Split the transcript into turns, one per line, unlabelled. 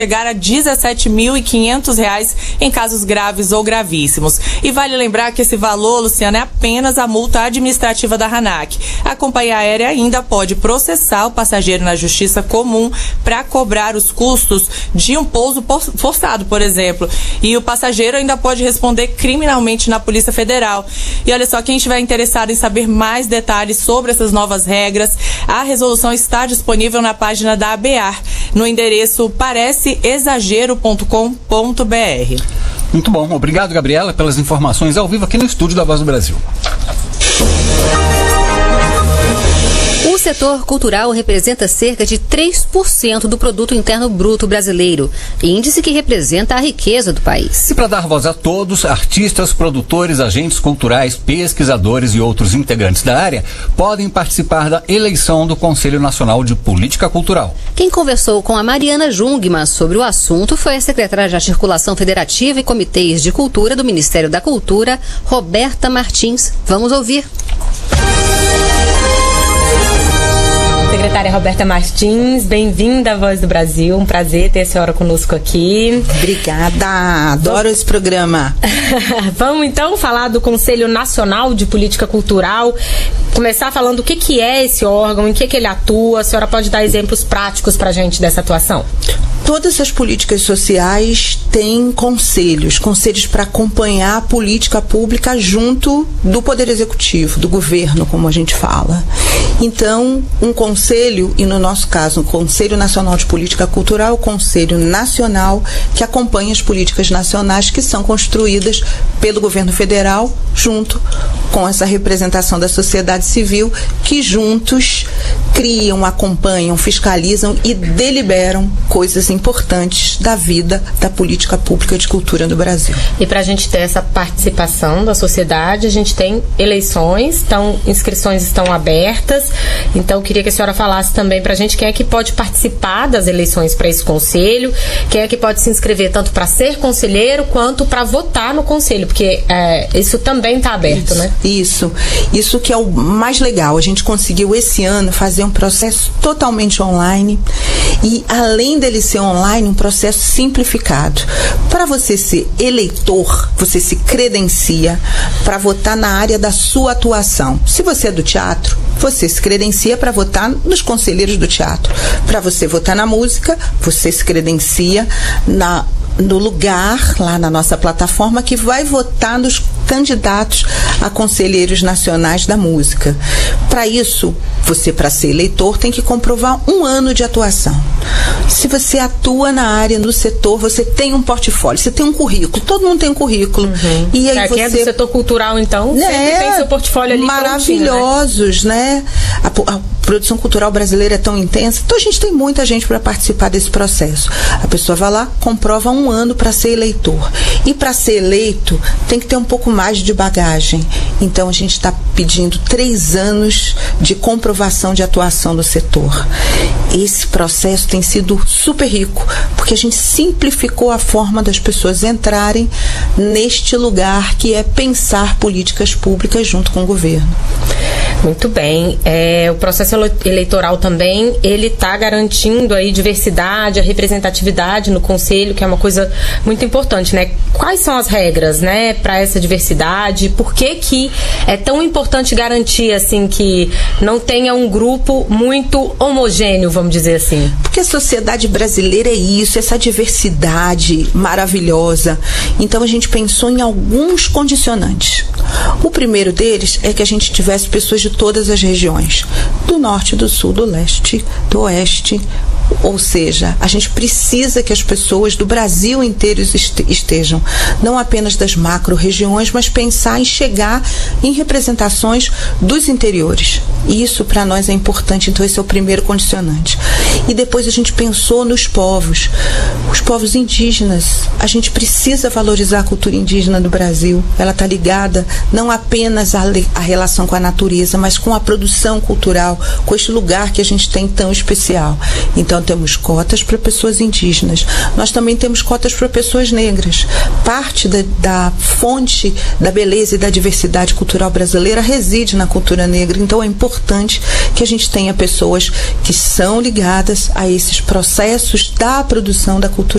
chegar a R$ 17.500 em casos graves ou gravíssimos. E vale lembrar que esse valor, Luciana, é apenas a multa administrativa da ANAC. A companhia aérea ainda pode processar o passageiro na justiça comum para cobrar os custos de um pouso forçado, por exemplo. E o passageiro ainda pode responder criminalmente na Polícia Federal. E olha só, quem estiver interessado em saber mais detalhes sobre essas novas regras, a resolução está disponível na página da ABAR, no endereço pareceexagero.com.br.
Muito bom. Obrigado, Gabriela, pelas informações ao vivo aqui no estúdio da Voz do Brasil.
O setor cultural representa cerca de 3% do produto interno bruto brasileiro, índice que representa a riqueza do país.
E para dar voz a todos, artistas, produtores, agentes culturais, pesquisadores e outros integrantes da área podem participar da eleição do Conselho Nacional de Política Cultural.
Quem conversou com a Mariana Jungmann sobre o assunto foi a secretária de Articulação Federativa e Comitês de Cultura do Ministério da Cultura, Roberta Martins. Vamos ouvir.
Secretária Roberta Martins, bem-vinda à Voz do Brasil, um prazer ter a senhora conosco aqui.
Obrigada, adoro esse programa.
Vamos então falar do Conselho Nacional de Política Cultural, começar falando o que é esse órgão, em que ele atua. A senhora pode dar exemplos práticos para a gente dessa atuação?
Todas as políticas sociais têm conselhos para acompanhar a política pública junto do Poder Executivo, do governo, como a gente fala. Então, um conselho, e no nosso caso, o Conselho Nacional de Política Cultural, o Conselho Nacional que acompanha as políticas nacionais que são construídas pelo governo federal, junto com essa representação da sociedade civil, que juntos criam, acompanham, fiscalizam e deliberam coisas importantes da vida da política pública de cultura no Brasil.
E para a gente ter essa participação da sociedade, a gente tem eleições, então inscrições estão abertas. Então queria que a senhora falasse também para a gente quem é que pode participar das eleições para esse conselho, quem é que pode se inscrever tanto para ser conselheiro quanto para votar no conselho, porque isso também está aberto, né?
Isso que é o mais legal. A gente conseguiu esse ano fazer um processo totalmente online e, além dele ser online, um processo simplificado. Para você ser eleitor, você se credencia para votar na área da sua atuação. Se você é do teatro, você se credencia para votar nos conselheiros do teatro. Para você votar na música, você se credencia no lugar, lá na nossa plataforma, que vai votar nos candidatos a conselheiros nacionais da música. Para isso, você, para ser eleitor, tem que comprovar 1 ano de atuação. Se você atua na área, no setor, você tem um portfólio, você tem um currículo, todo mundo tem um currículo.
Uhum.
E aí
quem é do setor cultural, então, sempre tem seu portfólio ali
maravilhosos, né? A produção cultural brasileira é tão intensa, então a gente tem muita gente para participar desse processo. A pessoa vai lá, comprova 1 ano para ser eleitor. E para ser eleito, tem que ter um pouco mais de bagagem. Então a gente está pedindo 3 anos de comprovação de atuação no setor. Esse processo tem sido super rico, porque a gente simplificou a forma das pessoas entrarem neste lugar que é pensar políticas públicas junto com o governo.
Muito bem. O processo eleitoral também, ele está garantindo aí diversidade, a representatividade no Conselho, que é uma coisa muito importante, né? Quais são as regras, né, para essa diversidade? Por que é tão importante garantir, assim, que não tenha um grupo muito homogêneo, vamos dizer assim?
Porque a sociedade brasileira é isso, essa diversidade maravilhosa. Então a gente pensou em alguns condicionantes. O primeiro deles é que a gente tivesse pessoas de todas as regiões, do norte, do sul, do leste, do oeste. Ou seja, a gente precisa que as pessoas do Brasil inteiro estejam, não apenas das macro-regiões, mas pensar em chegar em representações dos interiores. Isso para nós é importante, então esse é o primeiro condicionante. E depois a gente pensou nos povos, os povos indígenas. A gente precisa valorizar a cultura indígena do Brasil. Ela está ligada não apenas à relação com a natureza, mas com a produção cultural, com este lugar que a gente tem tão especial. Então Então temos cotas para pessoas indígenas, nós também temos cotas para pessoas negras. Parte da fonte da beleza e da diversidade cultural brasileira reside na cultura negra, então é importante que a gente tenha pessoas que são ligadas a esses processos da produção da cultura